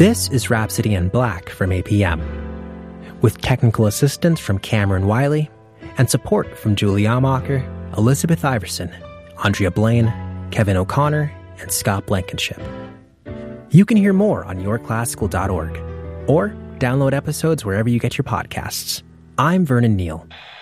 This is Rhapsody in Black from APM, with technical assistance from Cameron Wiley and support from Julie Amacher, Elizabeth Iverson, Andrea Blaine, Kevin O'Connor, and Scott Blankenship. You can hear more on yourclassical.org or download episodes wherever you get your podcasts. I'm Vernon Neal.